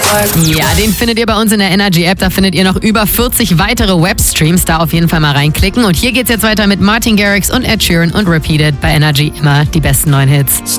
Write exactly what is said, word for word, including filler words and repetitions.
Ja, den findet ihr bei uns in der Energy App. Da findet ihr noch über vierzig weitere Webstreams. Da auf jeden Fall mal reinklicken. Und hier geht's jetzt weiter mit Martin Garrix und Ed Sheeran und Repeated bei Energy. Immer die besten neuen Hits.